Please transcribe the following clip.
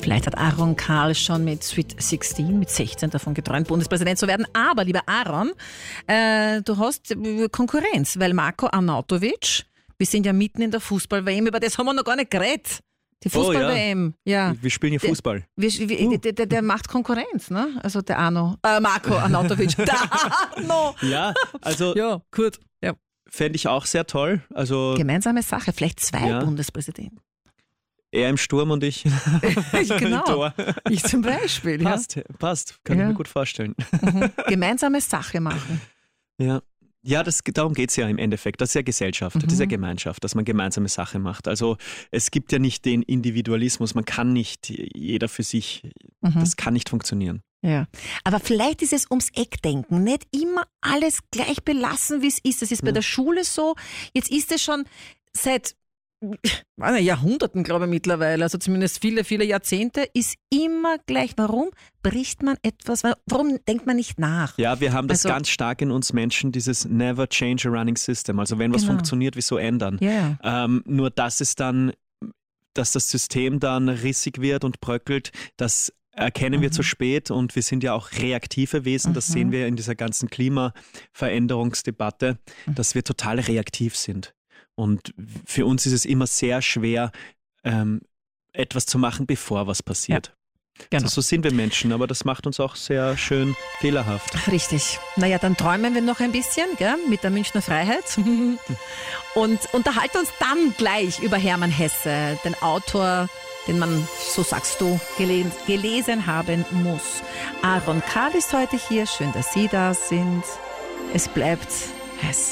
Vielleicht hat Aaron Karl schon mit Sweet 16, mit 16 davon geträumt, Bundespräsident zu werden. Aber, lieber Aaron, du hast Konkurrenz, weil Marko Arnautovic, wir sind ja mitten in der Fußball-WM, über das haben wir noch gar nicht geredet. Die Fußball-WM. Ja. Wir spielen ja Fußball. Der macht Konkurrenz, ne? Also der Marko Arnautovic. Der Arno! Ja, also ja, gut. Ja. fände ich auch sehr toll. Also, Gemeinsame Sache, vielleicht zwei Bundespräsidenten. er im Sturm und ich Genau. im Tor. Ich zum Beispiel. Passt. Kann ich mir gut vorstellen. Gemeinsame Sache machen. Ja, darum geht es ja im Endeffekt. Das ist ja Gesellschaft, das ist ja Gemeinschaft, dass man gemeinsame Sache macht. Also es gibt ja nicht den Individualismus, man kann nicht jeder für sich, das kann nicht funktionieren. Ja, aber vielleicht ist es ums Eck denken, nicht immer alles gleich belassen, wie es ist. Das ist bei der Schule so, jetzt ist es schon seit Jahrhunderten, glaube ich mittlerweile, also zumindest viele, viele Jahrzehnte, ist immer gleich. Warum bricht man etwas, warum denkt man nicht nach? Ja, wir haben das ganz stark in uns Menschen, dieses never change a running system. Also wenn was funktioniert, wieso ändern? Yeah. Nur dass das System dann rissig wird und bröckelt, das erkennen wir zu spät und wir sind ja auch reaktive Wesen, das sehen wir in dieser ganzen Klimaveränderungsdebatte, dass wir total reaktiv sind. Und für uns ist es immer sehr schwer, etwas zu machen, bevor was passiert. Ja, genau. Also so sind wir Menschen, aber das macht uns auch sehr schön fehlerhaft. Richtig. Naja, dann träumen wir noch ein bisschen, gell, mit der Münchner Freiheit und unterhalten uns dann gleich über Hermann Hesse, den Autor, den man, so sagst du, gelesen haben muss. Aaron Karl ist heute hier. Schön, dass Sie da sind. Es bleibt heiß.